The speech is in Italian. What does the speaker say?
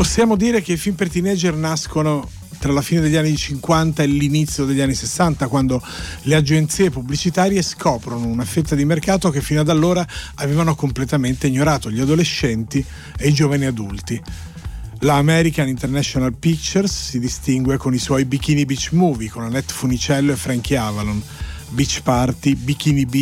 Possiamo dire che i film per teenager nascono tra la fine degli anni 50 e l'inizio degli anni 60, quando le agenzie pubblicitarie scoprono una fetta di mercato che fino ad allora avevano completamente ignorato: gli adolescenti e i giovani adulti. La American International Pictures si distingue con i suoi Bikini Beach Movie, con Annette Funicello e Frankie Avalon, Beach Party, Bikini Beach,